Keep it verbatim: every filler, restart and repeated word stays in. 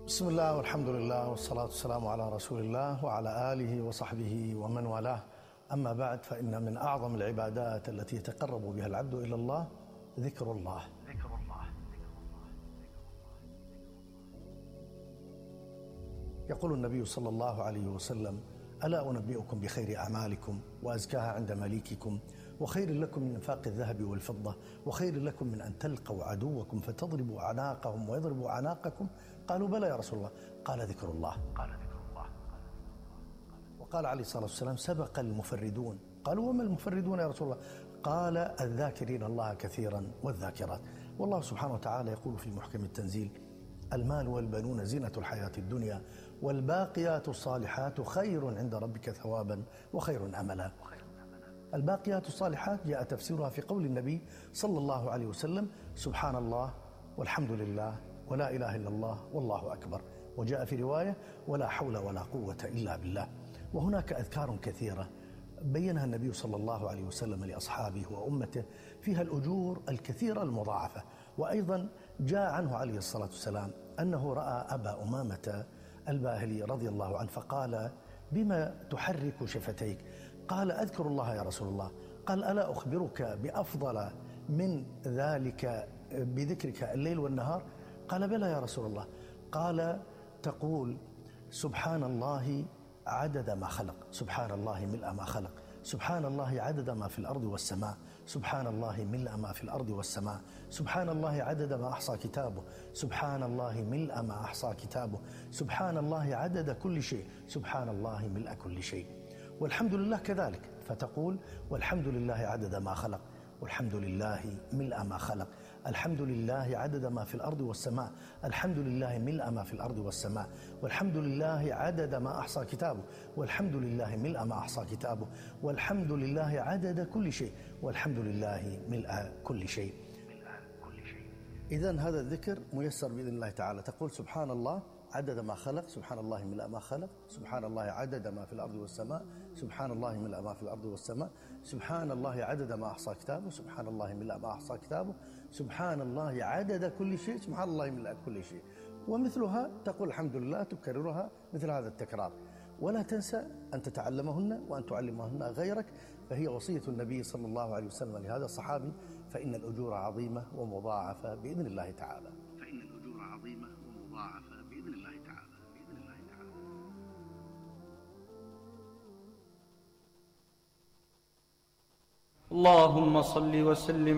بسم الله والحمد لله والصلاة والسلام على رسول الله وعلى آله وصحبه ومن والاه. أما بعد، فإن من أعظم العبادات التي يتقرب بها العبد إلى الله ذكر الله. ذكر الله. يقول النبي صلى الله عليه وسلم: ألا أنبئكم بخير أعمالكم وأزكاها عند مليككم وخير لكم من إنفاق الذهب والفضة وخير لكم من أن تلقوا عدوكم فتضربوا أعناقهم ويضربوا أعناقكم؟ قالوا: بلى يا رسول الله. قال: ذكر الله. قال: ذكر الله. وقال عليه الصلاة والسلام: سبق المفردون. قالوا: وما المفردون يا رسول الله؟ قال: الذاكرين الله كثيرا والذاكرات. والله سبحانه وتعالى يقول في محكم التنزيل: المال والبنون زينة الحياة الدنيا والباقيات الصالحات خير عند ربك ثوابا وخير أملا. الباقيات الصالحات جاء تفسيرها في قول النبي صلى الله عليه وسلم: سبحان الله والحمد لله ولا إله إلا الله والله أكبر. وجاء في رواية: ولا حول ولا قوة إلا بالله. وهناك أذكار كثيرة بينها النبي صلى الله عليه وسلم لأصحابه وأمته فيها الأجور الكثيرة المضاعفة. وأيضا جاء عنه عليه الصلاة والسلام أنه رأى أبا أمامة الباهلي رضي الله عنه فقال: بما تحرك شفتيك؟ قال: أذكر الله يا رسول الله. قال: ألا أخبرك بأفضل من ذلك بذكرك الليل والنهار؟ قال: بلى يا رسول الله. قال: تقول سبحان الله عدد ما خلق، سبحان الله ملء ما خلق، سبحان الله عدد ما في الأرض والسماء، سبحان الله ملء ما في الأرض والسماء، سبحان الله عدد ما أحصى كتابه، سبحان الله ملء ما أحصى كتابه، سبحان الله عدد كل شيء، سبحان الله ملء كل شيء. والحمد لله كذلك، فتقول: والحمد لله عدد ما خلق، والحمد لله ملء ما خلق، الحمد لله عدد ما في الأرض والسماء، الحمد لله ملء ما في الأرض والسماء، والحمد لله عدد ما أحصى كتابه، والحمد لله ملء ما أحصى كتابه، والحمد لله عدد كل شيء، والحمد لله ملء كل شيء. إذن هذا الذكر ميسر بإذن الله تعالى. تقول: سبحان الله عدد ما خلق، سبحان الله ملء ما خلق، سبحان الله عدد ما في الأرض والسماء، سبحان الله ملء ما في الأرض والسماء، سبحان الله عدد ما أحصى كتابه، سبحان الله ملء ما أحصى كتابه، سبحان الله عدد كل شيء، سبحان الله ملء كل شيء. ومثلها تقول الحمد لله، تكررها مثل هذا التكرار. ولا تنسى أن تتعلمهن وأن تعلمهن غيرك، فهي وصية النبي صلى الله عليه وسلم لهذا الصحابي: فإن الأجور عظيمة ومضاعفة بإذن الله تعالى. فإن الأجور عظيمة ومضاعفة بإذن الله تعالى. بإذن الله تعالى. اللهم صل وسلم